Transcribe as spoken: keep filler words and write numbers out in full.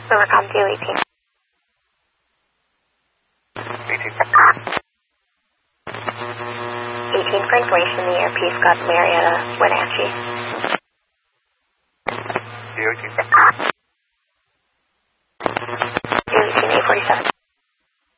Overcom D O eighteen. eighteen. eighteen for information, the airpiece got Marietta Wenatchee. D O eighteen.